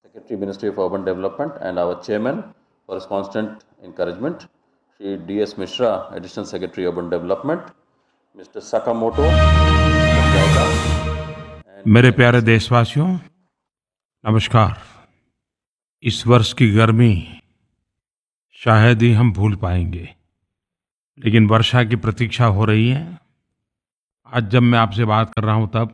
Secretary, Ministry of Urban Development, and our chairman for his constant encouragement, Shri D.S. Mishra, Additional Secretary, Urban Development, Mr. Sakamoto, Mr. Jaika, and मेरे many प्यारे others. देशवासियों, नमस्कार। इस वर्ष की गर्मी शायद ही हम भूल पाएंगे, लेकिन वर्षा की प्रतीक्षा हो रही है। आज जब मैं आपसे बात कर रहा हूं तब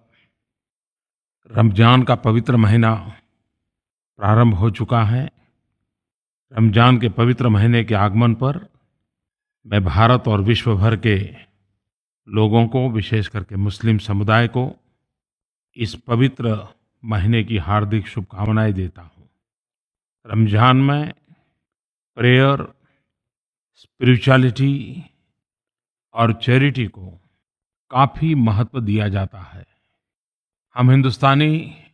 रमजान का पवित्र महीना प्रारंभ हो चुका है। रमजान के पवित्र महीने के आगमन पर मैं भारत और विश्व भर के लोगों को, विशेष करके मुस्लिम समुदाय को इस पवित्र महीने की हार्दिक शुभकामनाएं देता हूं। रमजान में प्रेयर, स्पिरिचुअलिटी और चैरिटी को काफी महत्व दिया जाता है। हम हिंदुस्तानी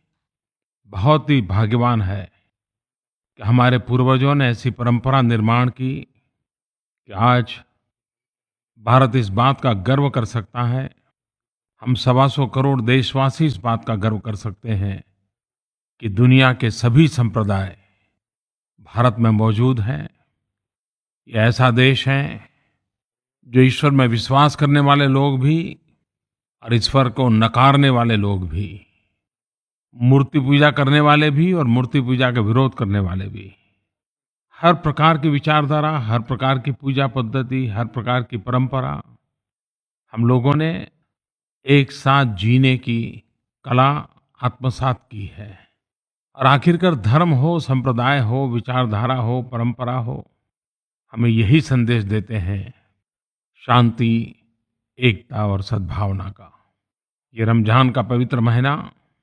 बहुत ही भाग्यवान है कि हमारे पूर्वजों ने ऐसी परंपरा निर्माण की कि आज भारत इस बात का गर्व कर सकता है, हम 125 करोड़ देशवासी इस बात का गर्व कर सकते हैं कि दुनिया के सभी संप्रदाय भारत में मौजूद हैं। ये ऐसा देश है जो ईश्वर में विश्वास करने वाले लोग भी और ईश्वर को नकारने वाले लोग भी, मूर्ति पूजा करने वाले भी और मूर्ति पूजा का विरोध करने वाले भी, हर प्रकार की विचारधारा, हर प्रकार की पूजा पद्धति, हर प्रकार की परंपरा हम लोगों ने एक साथ जीने की कला आत्मसात की है। और आखिरकार धर्म हो, संप्रदाय हो, विचारधारा हो, परंपरा हो, हमें यही संदेश देते हैं, शांति, एकता और सद्भावना का। ये रमजान का पवित्र महीना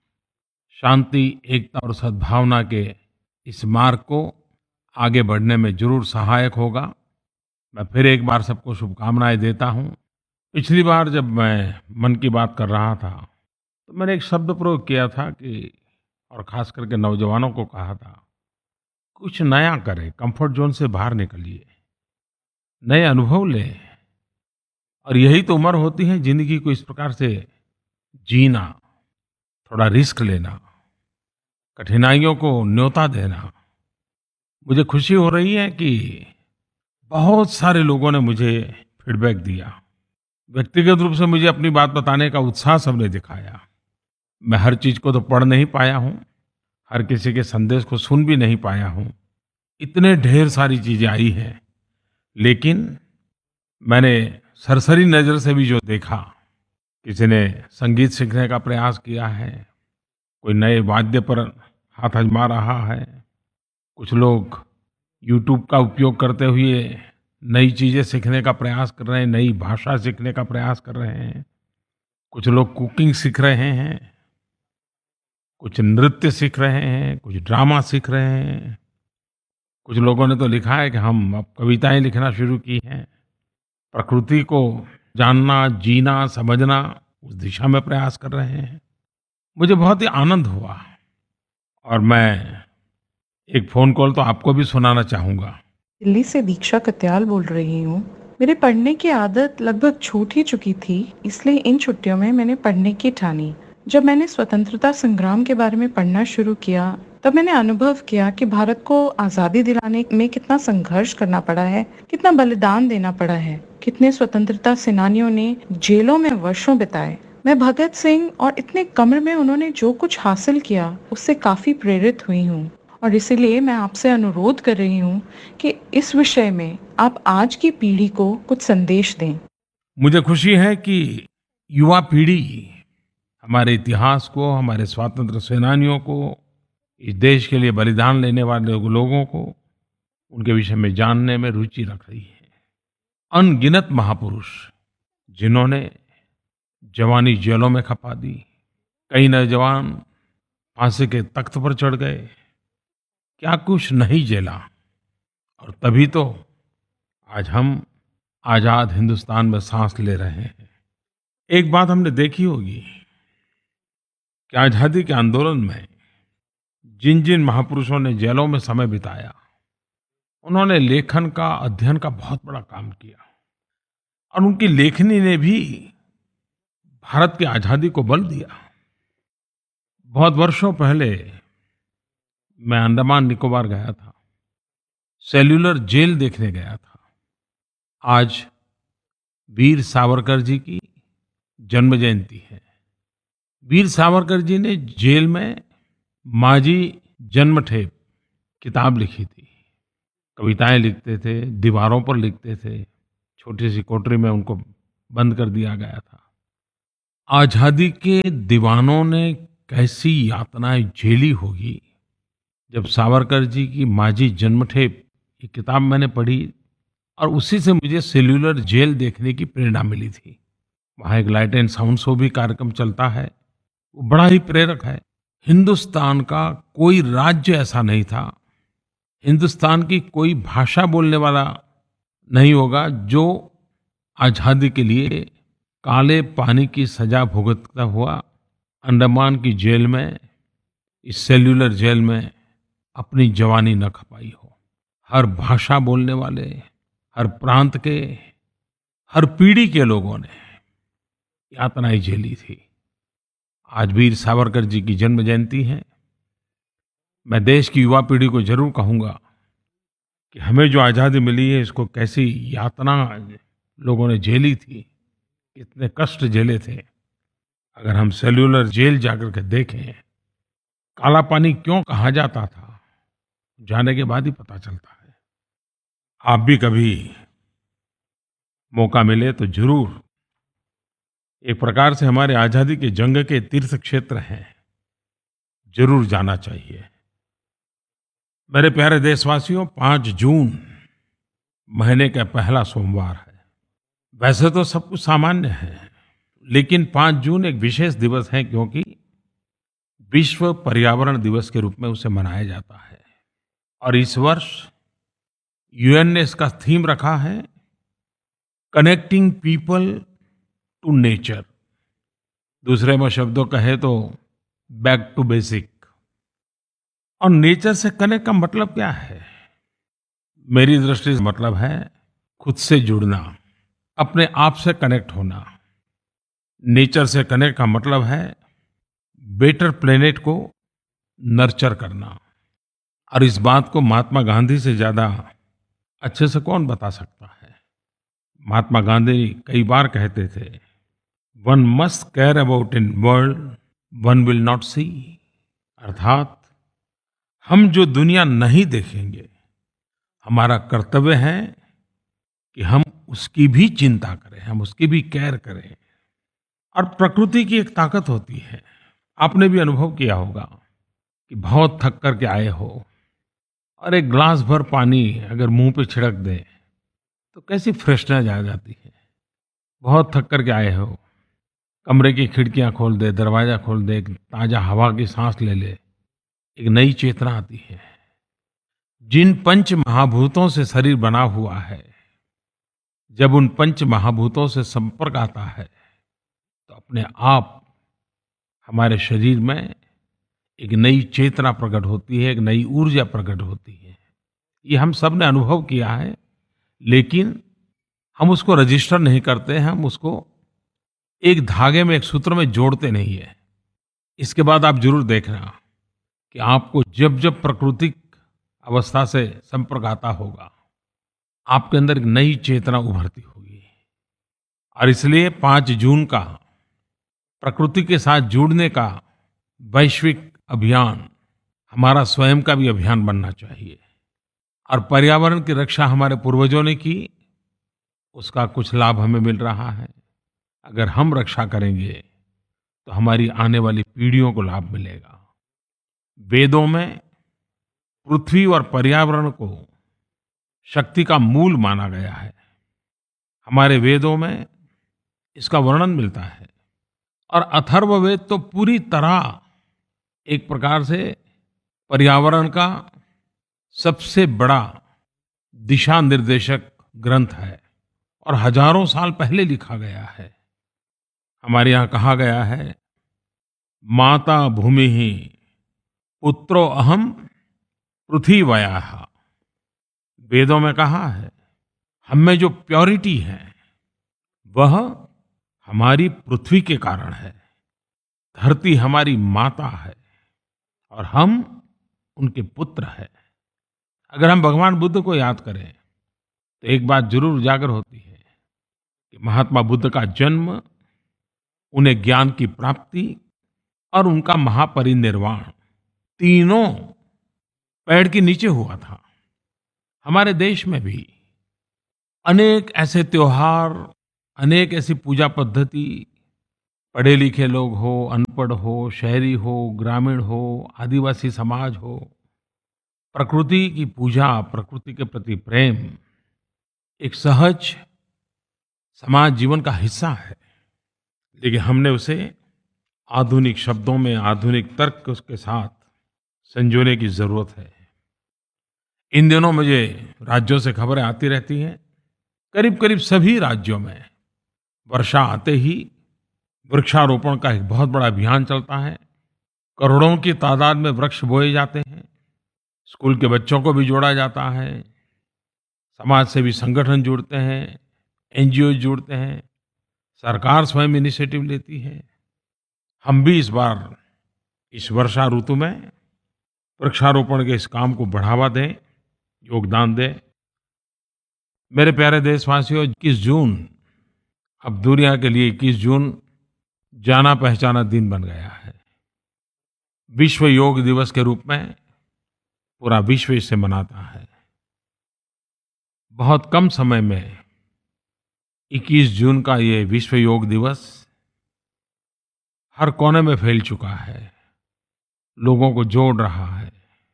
शांति, एकता और सद्भावना के इस मार्ग को आगे बढ़ने में जरूर सहायक होगा। मैं फिर एक बार सबको शुभकामनाएं देता हूं। पिछली बार जब मैं मन की बात कर रहा था तो मैंने एक शब्द प्रयोग किया था कि, और खास करके नौजवानों को कहा था, कुछ नया करें, कंफर्ट जोन से बाहर निकलिए, नए अनुभव लें। और यही तो उम्र होती है जिंदगी को इस प्रकार से जीना, थोड़ा रिस्क लेना, कठिनाइयों को न्योता देना। मुझे खुशी हो रही है कि बहुत सारे लोगों ने मुझे फीडबैक दिया। व्यक्तिगत रूप से मुझे अपनी बात बताने का उत्साह सबने दिखाया। मैं हर चीज को तो पढ़ नहीं पाया हूं, हर किसी के संदेश को सुन भी नहीं पाया हूं, इतने ढेर सारी चीजें आई हैं। लेकिन मैंने सरसरी नजर से भी जो देखा, किसी ने संगीत सीखने का प्रयास किया है, कोई नए वाद्य पर हाथ आजमा रहा है, कुछ लोग यूट्यूब का उपयोग करते हुए नई चीजें सीखने का प्रयास कर रहे हैं, नई भाषा सीखने का प्रयास कर रहे हैं, कुछ लोग कुकिंग सीख रहे हैं, कुछ नृत्य सीख रहे हैं, कुछ ड्रामा सीख रहे हैं, कुछ लोगों ने तो लिखा है कि हम अब कविताएं लिखना शुरू की हैं। प्रकृति को जानना, जीना, समझना, उस दिशा में प्रयास कर रहे हैं। मुझे बहुत ही आनंद हुआ और मैं एक फोन कॉल तो आपको भी सुनाना चाहूंगा। दिल्ली से दीक्षा कत्याल बोल रही हूँ। मेरे पढ़ने की आदत लगभग छूट ही चुकी थी, इसलिए इन छुट्टियों में मैंने पढ़ने की ठानी। जब मैंने स्वतंत्रता संग्राम के बारे में पढ़ना शुरू किया, तब मैंने अनुभव किया कि भारत को आजादी दिलाने में कितना संघर्ष करना पड़ा है, कितना बलिदान देना पड़ा है, कितने स्वतंत्रता सेनानियों ने जेलों में वर्षों बिताए। मैं भगत सिंह और इतने कम में उन्होंने जो कुछ हासिल किया, उससे काफी प्रेरित हुई हूँ। और इसीलिए मैं आपसे अनुरोध कर रही हूँ कि इस विषय में आप आज की पीढ़ी को कुछ संदेश दें। मुझे खुशी है कि युवा पीढ़ी हमारे इतिहास को, हमारे स्वतंत्र सेनानियों को, इस देश के लिए बलिदान लेने वाले लोगों को, उनके विषय में जानने में रुचि रख रही है। अनगिनत महापुरुष जिन्होंने जवानी जेलों में खपा दी, कई नौजवान फांसी के तख्त पर चढ़ गए, क्या कुछ नहीं झेला, और तभी तो आज हम आजाद हिंदुस्तान में सांस ले रहे हैं। एक बात हमने देखी होगी कि आजादी के आंदोलन में जिन जिन महापुरुषों ने जेलों में समय बिताया, उन्होंने लेखन का, अध्ययन का बहुत बड़ा काम किया, और उनकी लेखनी ने भी भारत की आजादी को बल दिया। बहुत वर्षों पहले मैं अंडमान निकोबार गया था, सेल्युलर जेल देखने गया था। आज वीर सावरकर जी की जन्म जयंती है। वीर सावरकर जी ने जेल में माजी जन्मठेप किताब लिखी थी। कविताएं लिखते थे, दीवारों पर लिखते थे, छोटी सी कोठरी में उनको बंद कर दिया गया था। आजादी के दीवानों ने कैसी यातनाएं झेली होगी। जब सावरकर जी की माजी जन्मठेप ये किताब मैंने पढ़ी और उसी से मुझे सेल्युलर जेल देखने की प्रेरणा मिली थी। वहाँ एक लाइट एंड साउंड शो भी कार्यक्रम चलता है, वो बड़ा ही प्रेरक है। हिंदुस्तान का कोई राज्य ऐसा नहीं था, हिंदुस्तान की कोई भाषा बोलने वाला नहीं होगा जो आजादी के लिए काले पानी की सजा भुगतता हुआ अंडमान की जेल में, इस सेल्युलर जेल में अपनी जवानी न खपाई हो। हर भाषा बोलने वाले, हर प्रांत के, हर पीढ़ी के लोगों ने यातनाएं झेली थी। आज वीर सावरकर जी की जन्म जयंती है। मैं देश की युवा पीढ़ी को जरूर कहूंगा कि हमें जो आज़ादी मिली है, इसको कैसी यातना लोगों ने झेली थी, कितने कष्ट झेले थे। अगर हम सेल्युलर जेल जाकर के देखें, काला पानी क्यों कहा जाता था, जाने के बाद ही पता चलता है। आप भी कभी मौका मिले तो जरूर, एक प्रकार से हमारे आज़ादी के जंग के तीर्थ क्षेत्र हैं, जरूर जाना चाहिए। मेरे प्यारे देशवासियों, 5 जून महीने का पहला सोमवार है। वैसे तो सब कुछ सामान्य है, लेकिन 5 जून एक विशेष दिवस है, क्योंकि विश्व पर्यावरण दिवस के रूप में उसे मनाया जाता है। और इस वर्ष यूएन ने इसका थीम रखा है, कनेक्टिंग पीपल टू नेचर। दूसरे में शब्दों कहे तो बैक टू बेसिक। और नेचर से कनेक्ट का मतलब क्या है? मेरी दृष्टि से मतलब है खुद से जुड़ना, अपने आप से कनेक्ट होना। नेचर से कनेक्ट का मतलब है बेटर प्लेनेट को नर्चर करना। और इस बात को महात्मा गांधी से ज्यादा अच्छे से कौन बता सकता है? महात्मा गांधी कई बार कहते थे, one must care about in world one will not सी। अर्थात हम जो दुनिया नहीं देखेंगे, हमारा कर्तव्य है कि हम उसकी भी चिंता करें, हम उसकी भी केयर करें। और प्रकृति की एक ताकत होती है, आपने भी अनुभव किया होगा कि बहुत थक करके आए हो और एक ग्लास भर पानी अगर मुंह पे छिड़क दे तो कैसी फ्रेशनेस आ जाती है। बहुत थक करके आए हो, कमरे की खिड़कियां खोल दे, दरवाजा खोल दे, एक ताजा हवा की सांस ले ले, एक नई चेतना आती है। जिन पंच महाभूतों से शरीर बना हुआ है, जब उन पंच महाभूतों से संपर्क आता है तो अपने आप हमारे शरीर में एक नई चेतना प्रकट होती है, एक नई ऊर्जा प्रकट होती है। ये हम सब ने अनुभव किया है, लेकिन हम उसको रजिस्टर नहीं करते हैं, हम उसको एक धागे में, एक सूत्र में जोड़ते नहीं है। इसके बाद आप जरूर देखना कि आपको जब जब प्राकृतिक अवस्था से संपर्क आता होगा, आपके अंदर एक नई चेतना उभरती होगी। और इसलिए 5 जून का प्रकृति के साथ जुड़ने का वैश्विक अभियान हमारा स्वयं का भी अभियान बनना चाहिए। और पर्यावरण की रक्षा हमारे पूर्वजों ने की, उसका कुछ लाभ हमें मिल रहा है। अगर हम रक्षा करेंगे तो हमारी आने वाली पीढ़ियों को लाभ मिलेगा। वेदों में पृथ्वी और पर्यावरण को शक्ति का मूल माना गया है। हमारे वेदों में इसका वर्णन मिलता है। और अथर्ववेद तो पूरी तरह एक प्रकार से पर्यावरण का सबसे बड़ा दिशा निर्देशक ग्रंथ है और हजारों साल पहले लिखा गया है। हमारे यहाँ कहा गया है, माता भूमि ही पुत्रो अहम पृथ्वीवयाः। वेदों में कहा है, हम में जो प्योरिटी है वह हमारी पृथ्वी के कारण है। धरती हमारी माता है और हम उनके पुत्र हैं। अगर हम भगवान बुद्ध को याद करें तो एक बात जरूर उजागर होती है कि महात्मा बुद्ध का जन्म, उन्हें ज्ञान की प्राप्ति और उनका महापरिनिर्वाण तीनों पेड़ के नीचे हुआ था। हमारे देश में भी अनेक ऐसे त्योहार, अनेक ऐसी पूजा पद्धति, पढ़े लिखे लोग हो, अनपढ़ हो, शहरी हो, ग्रामीण हो, आदिवासी समाज हो, प्रकृति की पूजा, प्रकृति के प्रति प्रेम एक सहज समाज जीवन का हिस्सा है। लेकिन हमने उसे आधुनिक शब्दों में, आधुनिक तर्क उसके साथ संजोने की जरूरत है। इन दिनों मुझे राज्यों से खबरें आती रहती हैं। करीब करीब सभी राज्यों में वर्षा आते ही वृक्षारोपण का एक बहुत बड़ा अभियान चलता है। करोड़ों की तादाद में वृक्ष बोए जाते हैं। स्कूल के बच्चों को भी जोड़ा जाता है। समाज सेवी संगठन जुड़ते हैं, एनजीओ जुड़ते हैं, सरकार स्वयं इनिशिएटिव लेती है। हम भी इस बार इस वर्षा ऋतु में वृक्षारोपण के इस काम को बढ़ावा दें, योगदान दें। मेरे प्यारे देशवासियों, 21 जून अब दुनिया के लिए 21 जून जाना पहचाना दिन बन गया है। विश्व योग दिवस के रूप में पूरा विश्व इसे मनाता है। बहुत कम समय में 21 जून का ये विश्व योग दिवस हर कोने में फैल चुका है, लोगों को जोड़ रहा है।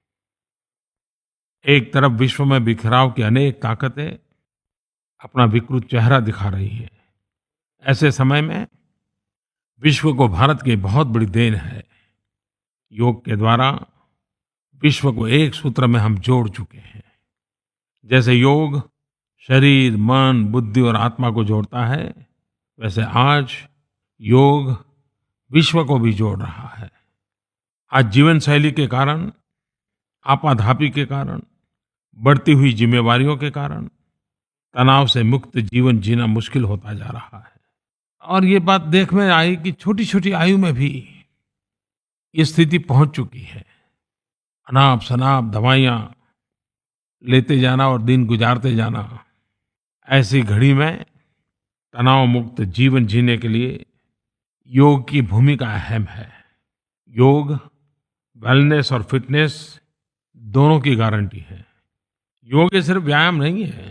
एक तरफ विश्व में बिखराव की अनेक ताकतें अपना विकृत चेहरा दिखा रही है। ऐसे समय में विश्व को भारत की बहुत बड़ी देन है। योग के द्वारा विश्व को एक सूत्र में हम जोड़ चुके हैं। जैसे योग शरीर, मन, बुद्धि और आत्मा को जोड़ता है, वैसे आज योग विश्व को भी जोड़ रहा है। आज जीवन शैली के कारण, आपाधापी के कारण, बढ़ती हुई जिम्मेवारियों के कारण तनाव से मुक्त जीवन जीना मुश्किल होता जा रहा है। और ये बात देख में आई कि छोटी छोटी आयु में भी ये स्थिति पहुंच चुकी है। अनाप शनाप दवाइयां लेते जाना और दिन गुजारते जाना। ऐसी घड़ी में तनाव मुक्त जीवन जीने के लिए योग की भूमिका अहम है। योग वेलनेस और फिटनेस दोनों की गारंटी है। योग ये सिर्फ व्यायाम नहीं है।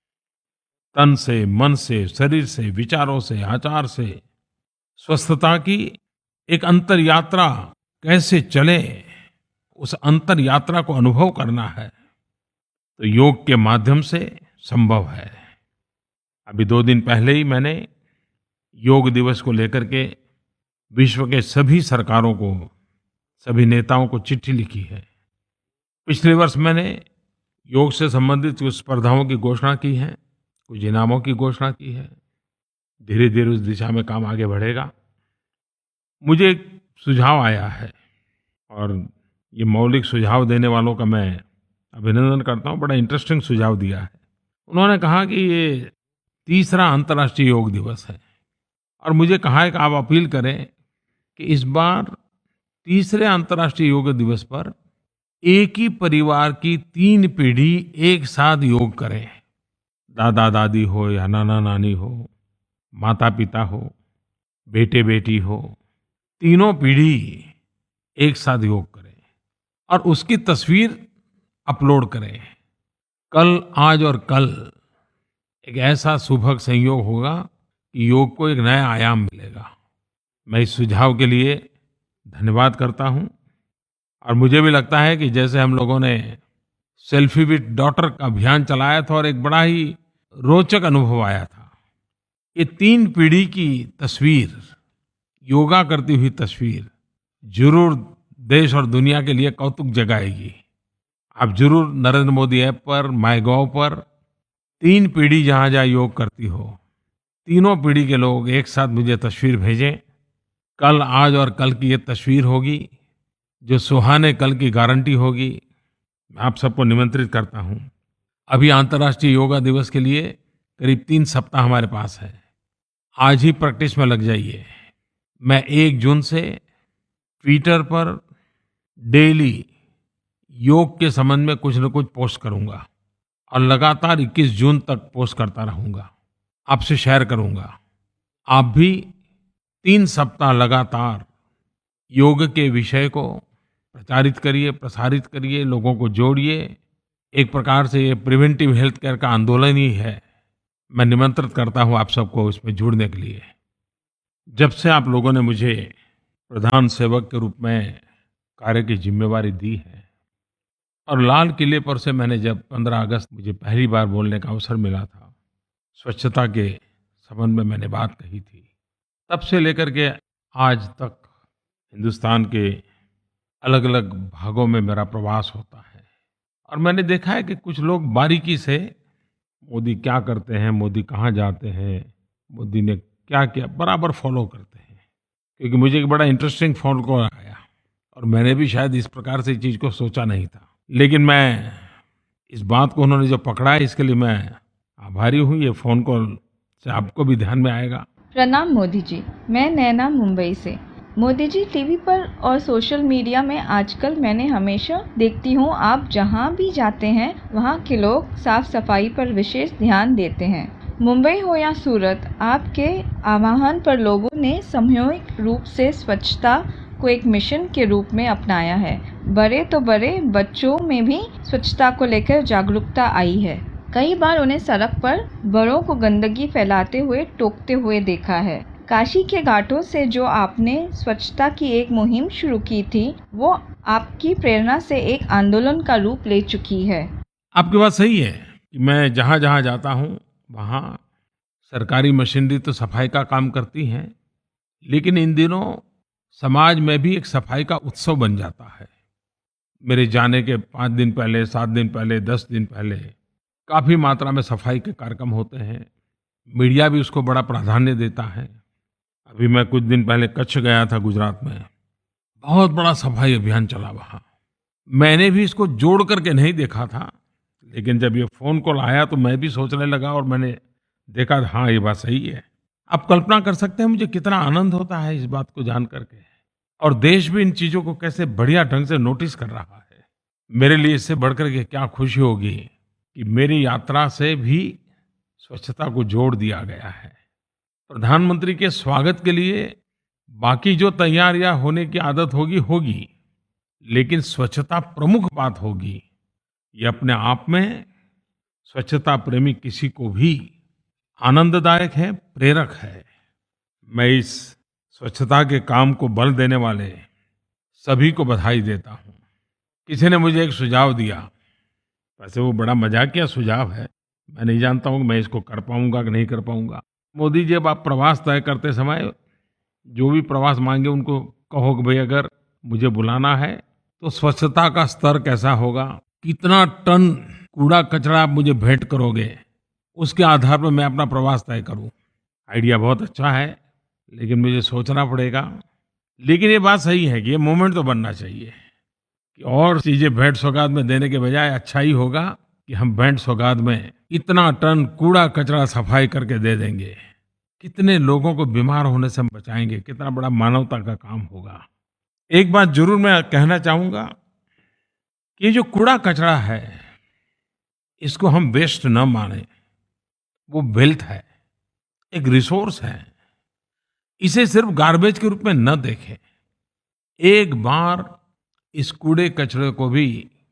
तन से, मन से, शरीर से, विचारों से, आचार से स्वस्थता की एक अंतर यात्रा कैसे चले, उस अंतर यात्रा को अनुभव करना है तो योग के माध्यम से संभव है। अभी 2 दिन पहले ही मैंने योग दिवस को लेकर के विश्व के सभी सरकारों को, सभी नेताओं को चिट्ठी लिखी है। पिछले वर्ष मैंने योग से संबंधित कुछ स्पर्धाओं की घोषणा की है, कुछ इनामों की घोषणा की है। धीरे धीरे उस दिशा में काम आगे बढ़ेगा। मुझे एक सुझाव आया है और ये मौलिक सुझाव देने वालों का मैं अभिनंदन करता हूँ। बड़ा इंटरेस्टिंग सुझाव दिया है। उन्होंने कहा कि ये 3रा अंतर्राष्ट्रीय योग दिवस है और मुझे कहा है कि आप अपील करें कि इस बार 3रे अंतर्राष्ट्रीय योग दिवस पर एक ही परिवार की 3 पीढ़ी एक साथ योग करें। दादा दादी हो या नाना नानी हो, माता पिता हो, बेटे बेटी हो, तीनों पीढ़ी एक साथ योग करें और उसकी तस्वीर अपलोड करें। कल, आज और कल एक ऐसा सुभग संयोग होगा कि योग को एक नया आयाम मिलेगा। मैं इस सुझाव के लिए धन्यवाद करता हूं और मुझे भी लगता है कि जैसे हम लोगों ने सेल्फी विद डॉटर का अभियान चलाया था और एक बड़ा ही रोचक अनुभव आया था। ये 3 पीढ़ी की तस्वीर, योगा करती हुई तस्वीर जरूर देश और दुनिया के लिए कौतुक जगाएगी। आप जरूर नरेंद्र मोदी ऐप पर, माईगॉव पर 3 पीढ़ी जहां जहां योग करती हो, तीनों पीढ़ी के लोग एक साथ मुझे तस्वीर भेजें। कल, आज और कल की ये तस्वीर होगी जो सुहाने कल की गारंटी होगी। मैं आप सबको निमंत्रित करता हूं। अभी अंतर्राष्ट्रीय योगा दिवस के लिए करीब 3 सप्ताह हमारे पास है। आज ही प्रैक्टिस में लग जाइए। मैं 1 जून से ट्विटर पर डेली योग के संबंध में कुछ न कुछ पोस्ट करूंगा और लगातार 21 जून तक पोस्ट करता रहूंगा, आपसे शेयर करूंगा। आप भी 3 सप्ताह लगातार योग के विषय को प्रचारित करिए, प्रसारित करिए, लोगों को जोड़िए। एक प्रकार से ये प्रिवेंटिव हेल्थ केयर का आंदोलन ही है। मैं निमंत्रित करता हूँ आप सबको इसमें जुड़ने के लिए। जब से आप लोगों ने मुझे प्रधान सेवक के रूप में कार्य की जिम्मेवारी दी है और लाल किले पर से मैंने जब 15 अगस्त मुझे पहली बार बोलने का अवसर मिला था, स्वच्छता के संबंध में मैंने बात कही थी, तब से लेकर के आज तक हिंदुस्तान के अलग अलग भागों में मेरा प्रवास होता है और मैंने देखा है कि कुछ लोग बारीकी से मोदी क्या करते हैं, मोदी कहाँ जाते हैं, मोदी ने क्या किया, बराबर फॉलो करते हैं। क्योंकि मुझे एक बड़ा इंटरेस्टिंग फोन कॉल आया और मैंने भी शायद इस प्रकार से चीज़ को सोचा नहीं था, लेकिन मैं इस बात को उन्होंने जो पकड़ा है इसके लिए मैं आभारी हूँ। ये फ़ोन कॉल से आपको भी ध्यान में आएगा। प्रणाम मोदी जी, मैं नैना मुंबई से। मोदी जी, टीवी पर और सोशल मीडिया में आजकल मैंने हमेशा देखती हूँ आप जहाँ भी जाते हैं वहाँ के लोग साफ सफाई पर विशेष ध्यान देते हैं। मुंबई हो या सूरत, आपके आह्वान पर लोगों ने सामूहिक रूप से स्वच्छता को एक मिशन के रूप में अपनाया है। बड़े तो बड़े, बच्चों में भी स्वच्छता को लेकर जागरूकता आई है। कई बार उन्हें सड़क पर बड़ों को गंदगी फैलाते हुए टोकते हुए देखा है। काशी के घाटों से जो आपने स्वच्छता की एक मुहिम शुरू की थी, वो आपकी प्रेरणा से एक आंदोलन का रूप ले चुकी है। आपकी बात सही है कि मैं जहाँ जहाँ जाता हूँ वहाँ सरकारी मशीनरी तो सफाई का काम करती हैं, लेकिन इन दिनों समाज में भी एक सफाई का उत्सव बन जाता है। मेरे जाने के 5 दिन पहले, 7 दिन पहले, 10 दिन पहले काफ़ी मात्रा में सफाई के कार्यक्रम होते हैं। मीडिया भी उसको बड़ा प्राधान्य देता है। अभी मैं कुछ दिन पहले कच्छ गया था, गुजरात में, बहुत बड़ा सफाई अभियान चला वहाँ। मैंने भी इसको जोड़ करके नहीं देखा था, लेकिन जब ये फ़ोन कॉल आया तो मैं भी सोचने लगा और मैंने देखा हाँ ये बात सही है। आप कल्पना कर सकते हैं मुझे कितना आनंद होता है इस बात को जान करके, और देश भी इन चीज़ों को कैसे बढ़िया ढंग से नोटिस कर रहा है। मेरे लिए इससे बढ़कर के क्या खुशी होगी कि मेरी यात्रा से भी स्वच्छता को जोड़ दिया गया है। प्रधानमंत्री के स्वागत के लिए बाकी जो तैयारियां होने की आदत होगी, लेकिन स्वच्छता प्रमुख बात होगी। ये अपने आप में स्वच्छता प्रेमी किसी को भी आनंददायक है, प्रेरक है। मैं इस स्वच्छता के काम को बल देने वाले सभी को बधाई देता हूँ। किसी ने मुझे एक सुझाव दिया, वैसे वो बड़ा मजाकिया सुझाव है, मैं नहीं जानता हूँ कि मैं इसको कर पाऊंगा कि नहीं कर पाऊंगा। मोदी जी, अब आप प्रवास तय करते समय जो भी प्रवास मांगे उनको कहो कि भाई अगर मुझे बुलाना है तो स्वच्छता का स्तर कैसा होगा, कितना टन कूड़ा कचरा आप मुझे भेंट करोगे, उसके आधार पर मैं अपना प्रवास तय करूं। आइडिया बहुत अच्छा है, लेकिन मुझे सोचना पड़ेगा। लेकिन ये बात सही है कि ये मोमेंट तो बनना चाहिए कि और चीजें भेंट सौगात में देने के बजाय अच्छा ही होगा कि हम भेंट सौगात में इतना टन कूड़ा कचरा सफाई करके दे देंगे। कितने लोगों को बीमार होने से हम बचाएंगे, कितना बड़ा मानवता का काम होगा। एक बात जरूर मैं कहना चाहूंगा कि ये जो कूड़ा कचरा है, इसको हम वेस्ट न माने, वो वेल्थ है, एक रिसोर्स है। इसे सिर्फ गार्बेज के रूप में न देखें। एक बार इस कूड़े कचरे को भी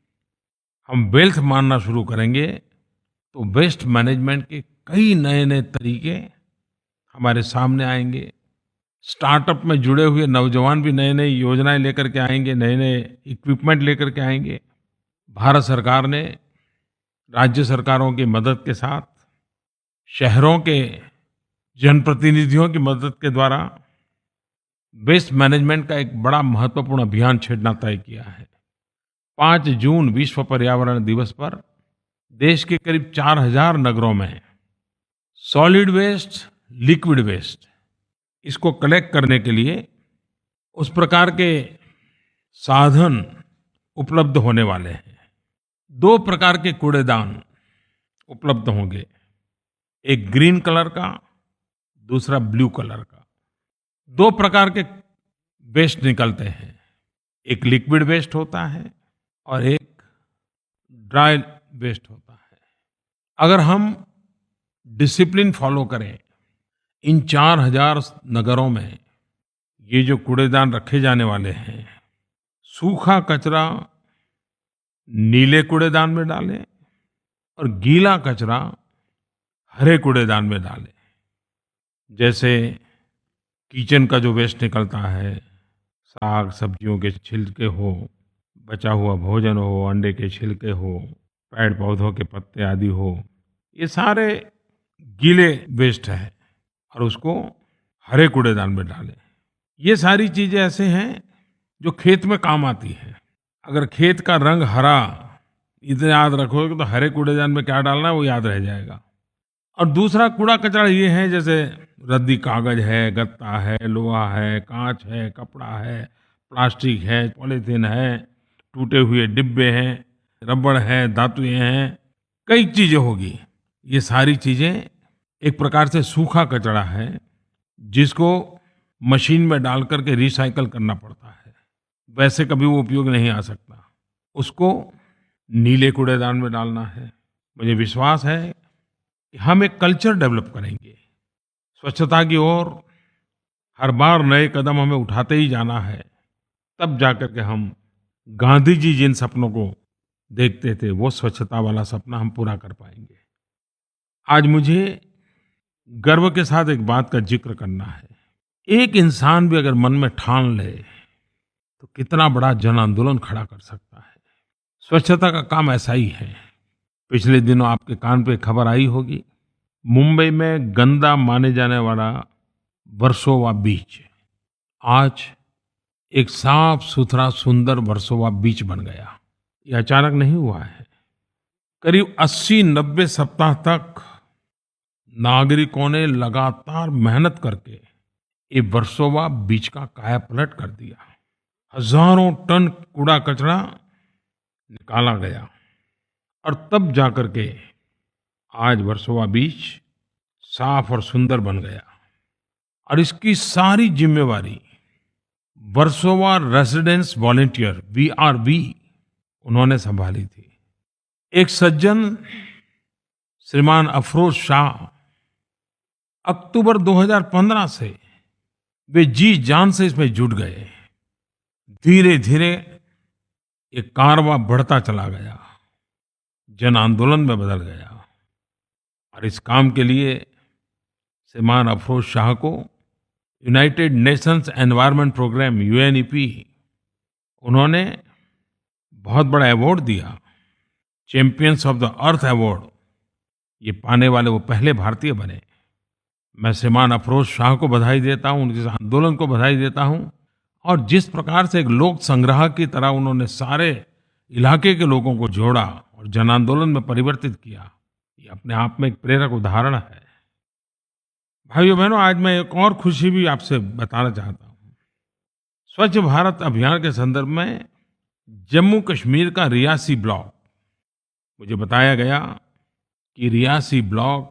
हम वेल्थ मानना शुरू करेंगे तो वेस्ट मैनेजमेंट के कई नए नए तरीके हमारे सामने आएंगे। स्टार्टअप में जुड़े हुए नौजवान भी नई नई योजनाएं लेकर के आएंगे, नए नए इक्विपमेंट लेकर के आएंगे। भारत सरकार ने राज्य सरकारों की मदद के साथ, शहरों के जनप्रतिनिधियों की मदद के द्वारा वेस्ट मैनेजमेंट का एक बड़ा महत्वपूर्ण अभियान छेड़ना तय किया है। 5 जून विश्व पर्यावरण दिवस पर देश के करीब 4000 नगरों में सॉलिड वेस्ट, लिक्विड वेस्ट, इसको कलेक्ट करने के लिए उस प्रकार के साधन उपलब्ध होने वाले हैं। 2 प्रकार के कूड़ेदान उपलब्ध होंगे, एक ग्रीन कलर का, दूसरा ब्लू कलर का। 2 प्रकार के वेस्ट निकलते हैं, एक लिक्विड वेस्ट होता है और एक ड्राई वेस्ट होता है। अगर हम डिसिप्लिन फॉलो करें, इन 4000 नगरों में ये जो कूड़ेदान रखे जाने वाले हैं, सूखा कचरा नीले कूड़ेदान में डालें और गीला कचरा हरे कूड़ेदान में डालें। जैसे किचन का जो वेस्ट निकलता है, साग सब्जियों के छिलके हो, बचा हुआ भोजन हो, अंडे के छिलके हो, पेड़ पौधों के पत्ते आदि हो, ये सारे गीले वेस्ट है और उसको हरे कूड़ेदान में डालें। ये सारी चीजें ऐसे हैं जो खेत में काम आती हैं। अगर खेत का रंग हरा, इतना याद रखोगे तो हरे कूड़ेदान में क्या डालना है वो याद रह जाएगा। और दूसरा कूड़ा कचरा ये है, जैसे रद्दी कागज है, गत्ता है, लोहा है, कांच है, कपड़ा है, प्लास्टिक है, पॉलीथीन है, टूटे हुए डिब्बे हैं, रबड़ है, धातुएं हैं, कई चीजें होगी। ये सारी चीजें एक प्रकार से सूखा कचरा है जिसको मशीन में डाल करके रिसाइकल करना पड़ता है। वैसे कभी वो उपयोग नहीं आ सकता। उसको नीले कूड़ेदान में डालना है। मुझे विश्वास है कि हम एक कल्चर डेवलप करेंगे स्वच्छता की ओर। हर बार नए कदम हमें उठाते ही जाना है, तब जाकर के हम गांधी जी जिन सपनों को देखते थे वो स्वच्छता वाला सपना हम पूरा कर पाएंगे। आज मुझे गर्व के साथ एक बात का जिक्र करना है। एक इंसान भी अगर मन में ठान ले तो कितना बड़ा जन आंदोलन खड़ा कर सकता है। स्वच्छता का काम ऐसा ही है। पिछले दिनों आपके कान पे खबर आई होगी, मुंबई में गंदा माने जाने वाला वर्सोवा बीच आज एक साफ सुथरा सुंदर वर्सोवा बीच बन गया। ये अचानक नहीं हुआ है। करीब 80-90 सप्ताह तक नागरिकों ने लगातार मेहनत करके ये वर्सोवा बीच का कायापलट कर दिया। हजारों टन कूड़ा कचरा निकाला गया और तब जाकर के आज वर्सोवा बीच साफ और सुंदर बन गया। और इसकी सारी जिम्मेवारी वर्सोवा रेजिडेंस वॉलंटियर VRV उन्होंने संभाली थी। एक सज्जन श्रीमान अफरोज शाह अक्टूबर 2015 से वे जी जान से इसमें जुट गए। धीरे धीरे ये कारवां बढ़ता चला गया, जन आंदोलन में बदल गया। और इस काम के लिए श्रीमान अफरोज शाह को United Nations environment programme UNEP उन्होंने बहुत बड़ा अवार्ड दिया, champions of the earth award. ये पाने वाले वो पहले भारतीय बने। मैं श्रीमान अफरोज शाह को बधाई देता हूँ, उनके आंदोलन को बधाई देता हूँ। और जिस प्रकार से एक लोक संग्रह की तरह उन्होंने सारे इलाके के लोगों को जोड़ा और जन आंदोलन में परिवर्तित किया, ये अपने आप में एक प्रेरक उदाहरण है। भाइयों बहनों, आज मैं एक और खुशी भी आपसे बताना चाहता हूँ। स्वच्छ भारत अभियान के संदर्भ में जम्मू कश्मीर का रियासी ब्लॉक, मुझे बताया गया कि Reasi block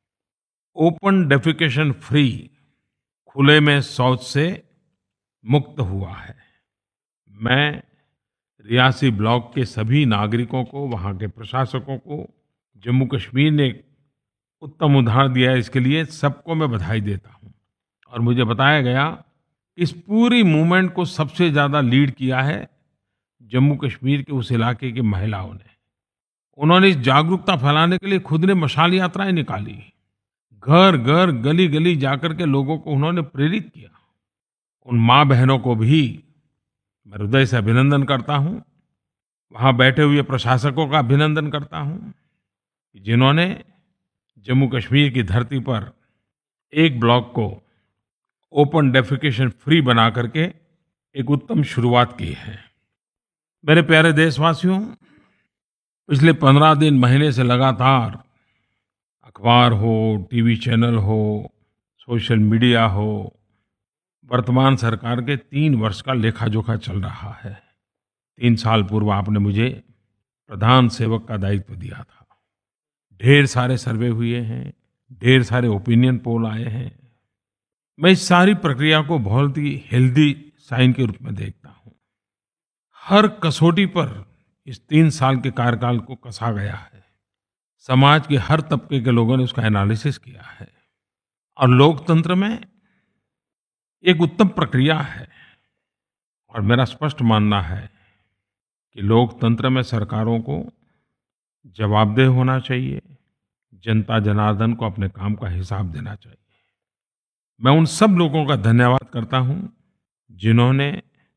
open defecation free, खुले में शौच से मुक्त हुआ है। मैं रियासी ब्लॉक के सभी नागरिकों को, वहाँ के प्रशासकों को, जम्मू कश्मीर ने एक उत्तम उदाहरण दिया है, इसके लिए सबको मैं बधाई देता हूँ। और मुझे बताया गया इस पूरी मूवमेंट को सबसे ज़्यादा लीड किया है जम्मू कश्मीर के उस इलाके की महिलाओं ने। उन्होंने इस जागरूकता फैलाने के लिए खुद ने मशाल यात्राएं निकाली, घर घर गली गली जाकर के लोगों को उन्होंने प्रेरित किया। उन माँ बहनों को भी मैं हृदय से अभिनंदन करता हूँ, वहाँ बैठे हुए प्रशासकों का अभिनंदन करता हूँ, जिन्होंने जम्मू कश्मीर की धरती पर एक ब्लॉक को ओपन डेफिकेशन फ्री बना करके एक उत्तम शुरुआत की है। मेरे प्यारे देशवासियों, पिछले 15 दिन महीने से लगातार अखबार हो, टीवी चैनल हो, सोशल मीडिया हो, वर्तमान सरकार के 3 वर्ष का लेखा जोखा चल रहा है। 3 साल पूर्व आपने मुझे प्रधान सेवक का दायित्व दिया था। ढेर सारे सर्वे हुए हैं, ढेर सारे ओपिनियन पोल आए हैं। मैं इस सारी प्रक्रिया को बहुत ही हेल्दी साइन के रूप में देखता हूँ। हर कसौटी पर इस 3 साल के कार्यकाल को कसा गया है। समाज के हर तबके के लोगों ने उसका एनालिसिस किया है और लोकतंत्र में एक उत्तम प्रक्रिया है। और मेरा स्पष्ट मानना है कि लोकतंत्र में सरकारों को जवाबदेह होना चाहिए, जनता जनार्दन को अपने काम का हिसाब देना चाहिए। मैं उन सब लोगों का धन्यवाद करता हूं जिन्होंने